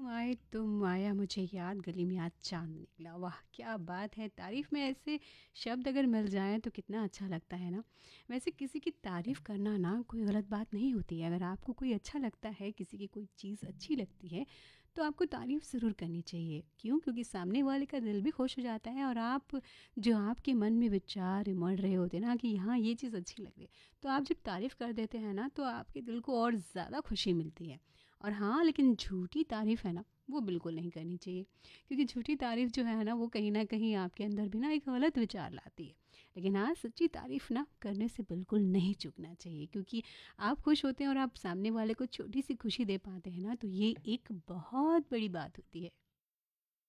तुम आया मुझे याद गली में आज चाँद निकला। वाह! क्या बात है। तारीफ़ में ऐसे शब्द अगर मिल जाएँ तो कितना अच्छा लगता है ना। वैसे किसी की तारीफ़ करना ना कोई गलत बात नहीं होती है। अगर आपको कोई अच्छा लगता है, किसी की कोई चीज़ अच्छी लगती है, तो आपको तारीफ़ ज़रूर करनी चाहिए। क्यों? क्योंकि सामने वाले का दिल भी खुश हो जाता है और आप जो आपके मन में विचार उमड़ रहे होते हैं ना कि हाँ, ये चीज़ अच्छी लग रही है, तो आप जब तारीफ़ कर देते हैं ना, तो आपके दिल को और ज़्यादा खुशी मिलती है। और हाँ, लेकिन झूठी तारीफ़ है ना, वो बिल्कुल नहीं करनी चाहिए, क्योंकि झूठी तारीफ़ जो है ना, वो कहीं न कहीं आपके अंदर भी ना एक गलत विचार लाती है। लेकिन हाँ, सच्ची तारीफ़ ना करने से बिल्कुल नहीं चूकना चाहिए, क्योंकि आप खुश होते हैं और आप सामने वाले को छोटी-सी खुशी दे पाते हैं ना, तो ये एक बहुत बड़ी बात होती है।